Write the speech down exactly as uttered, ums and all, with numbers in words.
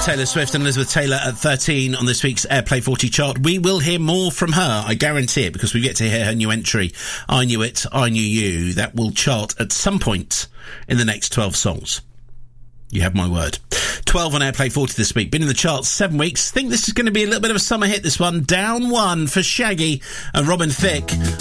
Taylor Swift and Elizabeth Taylor at thirteen on this week's Airplay forty chart. We will hear more from her, I guarantee it, because we've yet to hear her new entry, I Knew It, I Knew You. That will chart at some point in the next twelve songs. You have my word. twelve on Airplay forty this week. Been in the charts seven weeks. Think this is going to be a little bit of a summer hit, this one. Down one for Shaggy and Robin Thicke.